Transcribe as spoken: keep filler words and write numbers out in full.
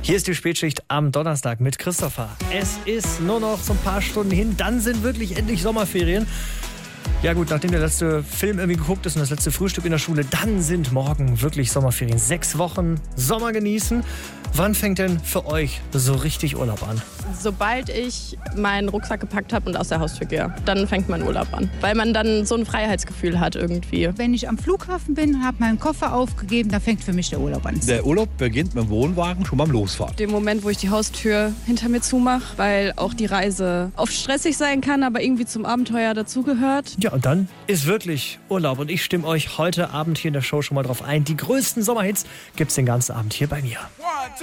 Hier ist die Spätschicht am Donnerstag mit Christopher. Es ist nur noch so ein paar Stunden hin, dann sind wirklich endlich Sommerferien. Ja gut, nachdem der letzte Film irgendwie geguckt ist und das letzte Frühstück in der Schule, dann sind morgen wirklich Sommerferien. Sechs Wochen Sommer genießen. Wann fängt denn für euch so richtig Urlaub an? Sobald ich meinen Rucksack gepackt habe und aus der Haustür gehe, dann fängt mein Urlaub an. Weil man dann so ein Freiheitsgefühl hat irgendwie. Wenn ich am Flughafen bin, habe meinen Koffer aufgegeben, da fängt für mich der Urlaub an. Der Urlaub beginnt mit dem Wohnwagen schon beim Losfahren. Dem Moment, wo ich die Haustür hinter mir zumache, weil auch die Reise oft stressig sein kann, aber irgendwie zum Abenteuer dazugehört. Ja, und dann ist wirklich Urlaub. Und ich stimme euch heute Abend hier in der Show schon mal drauf ein. Die größten Sommerhits gibt's den ganzen Abend hier bei mir.